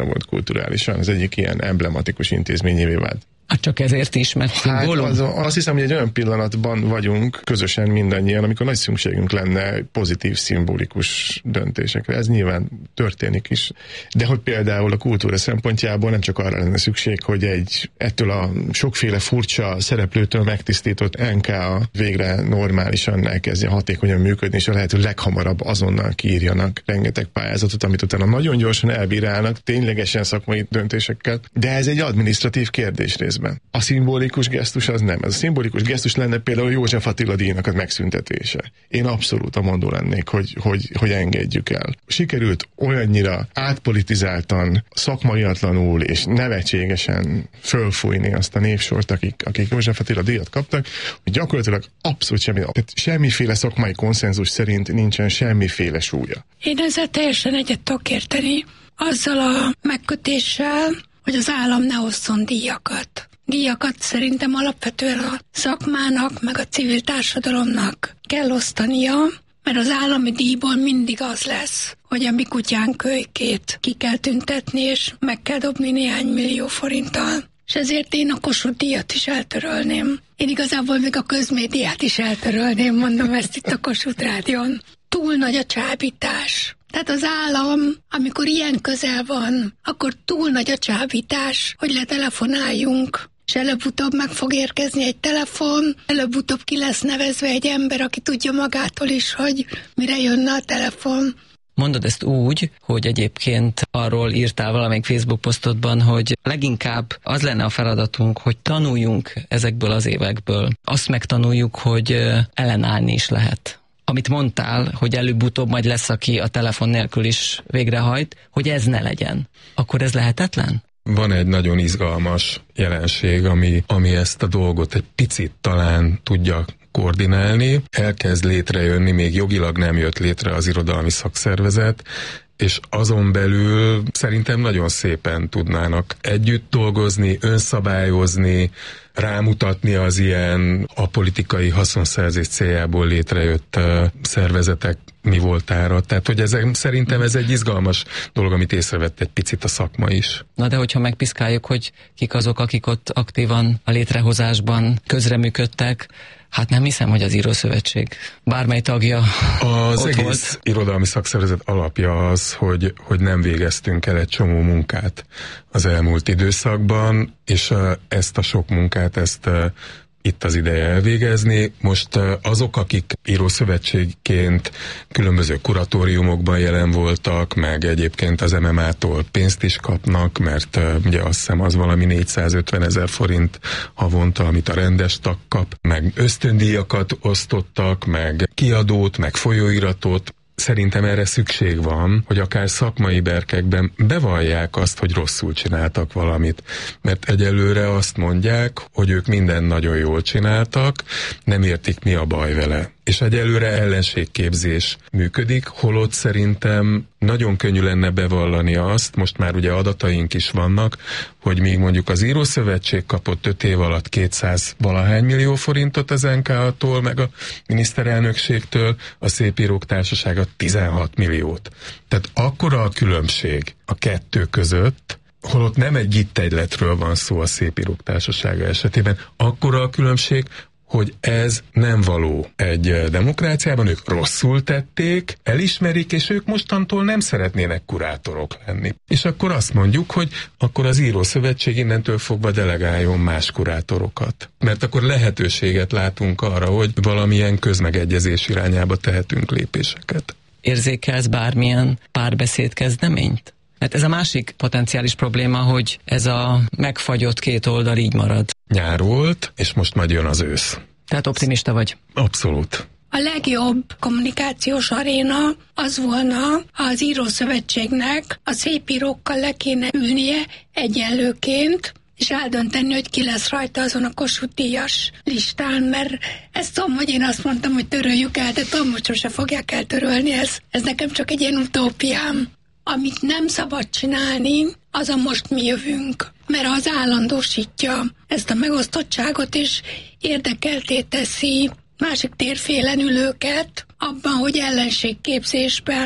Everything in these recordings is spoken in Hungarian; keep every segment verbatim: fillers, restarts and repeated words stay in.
volt kulturálisan, az egyik ilyen emblematikus intézményévé vált. Hát csak ezért is, mert hát az, azt hiszem, hogy egy olyan pillanatban vagyunk közösen mindannyian, amikor nagy szükségünk lenne pozitív, szimbolikus döntésekre. Ez nyilván történik is. De hogy például a kultúra szempontjából nem csak arra lenne szükség, hogy egy ettől a sokféle furcsa szereplőtől megtisztított en ká á végre normálisan elkezdje hatékonyan működni, és a lehető leghamarabb azonnal kiírjanak rengeteg pályázatot, amit utána nagyon gyorsan elbírálnak, ténylegesen szakmai döntésekkel. De ez egy adminisztratív kérdés részben. A szimbolikus gesztus az nem. Ez a szimbolikus gesztus lenne például József Attila díjnak a megszüntetése. Én abszolút amondó lennék, hogy, hogy, hogy engedjük el. Sikerült olyannyira átpolitizáltan, szakmaiatlanul és nevetségesen fölfújni azt a névsort, akik, akik József Attila díjat kaptak, hogy gyakorlatilag abszolút semmi, tehát semmiféle szakmai konszenzus szerint nincsen semmiféle súlya. Én ezzel teljesen egyet tudok érteni. Azzal a megkötéssel, hogy az állam ne osszon díjakat. Díjakat szerintem alapvetően a szakmának, meg a civil társadalomnak kell osztania, mert az állami díjból mindig az lesz, hogy a mi kutyánk kölykét ki kell tüntetni, és meg kell dobni néhány millió forinttal. És ezért én a Kossuth díjat is eltörölném. Én igazából még a közmédiát is eltörölném, mondom ezt itt a Kossuth Rádión. Túl nagy a csábítás. Tehát az állam, amikor ilyen közel van, akkor túl nagy a csábítás, hogy letelefonáljunk. És előbb-utóbb meg fog érkezni egy telefon, előbb-utóbb ki lesz nevezve egy ember, aki tudja magától is, hogy mire jönne a telefon. Mondod ezt úgy, hogy egyébként arról írtál valamelyik Facebook posztodban, hogy leginkább az lenne a feladatunk, hogy tanuljunk ezekből az évekből. Azt megtanuljuk, hogy ellenállni is lehet. Amit mondtál, hogy előbb-utóbb majd lesz, aki a telefon nélkül is végrehajt, hogy ez ne legyen. Akkor ez lehetetlen? Van egy nagyon izgalmas jelenség, ami, ami ezt a dolgot egy picit talán tudja koordinálni. Elkezd létrejönni, még jogilag nem jött létre az irodalmi szakszervezet, és azon belül szerintem nagyon szépen tudnának együtt dolgozni, önszabályozni, rámutatni az ilyen a politikai haszonszerzés céljából létrejött uh, szervezetek mi voltára. Tehát, hogy ez, szerintem ez egy izgalmas dolog, amit észrevett egy picit a szakma is. Na de hogyha megpiszkáljuk, hogy kik azok, akik ott aktívan a létrehozásban közreműködtek, hát nem hiszem, hogy az Írószövetség bármely tagja az ott egész volt. Irodalmi szakszervezet alapja az, hogy, hogy nem végeztünk el egy csomó munkát az elmúlt időszakban, és ezt a sok munkát, ezt itt az ideje elvégezni. Most azok, akik Írószövetségként különböző kuratóriumokban jelen voltak, meg egyébként az em em á-tól pénzt is kapnak, mert ugye azt hiszem az valami négyszázötven ezer forint havonta, amit a rendes tag kap, meg ösztöndíjakat osztottak, meg kiadót, meg folyóiratot. Szerintem erre szükség van, hogy akár szakmai berkekben bevallják azt, hogy rosszul csináltak valamit. Mert egyelőre azt mondják, hogy ők mindent nagyon jól csináltak, nem értik, mi a baj vele. És egyelőre ellenségképzés működik, holott szerintem nagyon könnyű lenne bevallani azt, most már ugye adataink is vannak, hogy még mondjuk az Írószövetség kapott öt év alatt kétszáz valahány millió forintot az en ká á-tól, meg a miniszterelnökségtől, a Szépírók Társasága tizenhat milliót. Tehát akkora a különbség a kettő között, holott nem egy gittegyletről van szó a Szépírók Társasága esetében, akkora a különbség, hogy ez nem való egy demokráciában, ők rosszul tették, elismerik, és ők mostantól nem szeretnének kurátorok lenni. És akkor azt mondjuk, hogy akkor az Írószövetség innentől fogva delegáljon más kurátorokat. Mert akkor lehetőséget látunk arra, hogy valamilyen közmegegyezés irányába tehetünk lépéseket. Érzékelsz bármilyen párbeszéd kezdeményt? Mert ez a másik potenciális probléma, hogy ez a megfagyott két oldal így marad. Nyár volt, és most majd jön az ősz. Tehát optimista vagy? Abszolút. A legjobb kommunikációs aréna az volna, ha az Írószövetségnek a szépírókkal le kéne ülnie egyenlőként, és eldönteni, hogy ki lesz rajta azon a Kossuth díjas listán, mert ezt tudom, hogy én azt mondtam, hogy töröljük el, de tudom, hogy sose fogják eltörölni, ez, ez nekem csak egy ilyen utópiám. Amit nem szabad csinálni, az a most mi jövünk, mert az állandósítja ezt a megosztottságot, és érdekelté teszi másik térfélen ülőket abban, hogy ellenségképzésben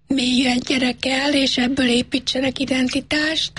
még egy gyerekkel, és ebből építsenek identitást,